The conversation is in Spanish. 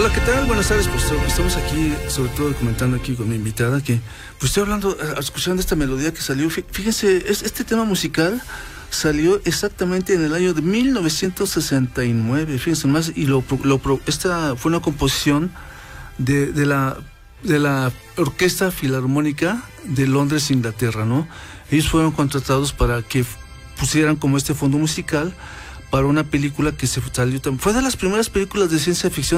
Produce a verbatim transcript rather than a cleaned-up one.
Hola, ¿qué tal? Buenas tardes, pues estamos aquí, sobre todo comentando aquí con mi invitada, que pues estoy hablando, escuchando esta melodía que salió. Fíjense, este tema musical salió exactamente en el año de mil novecientos sesenta y nueve, fíjense más, y lo, lo, esta fue una composición de, de la de la Orquesta Filarmónica de Londres, Inglaterra, ¿no? Ellos fueron contratados para que pusieran como este fondo musical para una película que se salió, fue de las primeras películas de ciencia ficción